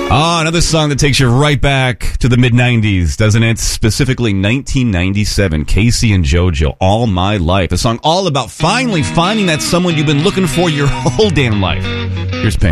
Oh, another song that takes you right back to the mid-90s, doesn't it? Specifically 1997, Casey and JoJo, All My Life. A song all about finally finding that someone you've been looking for your whole damn life. Here's Pink.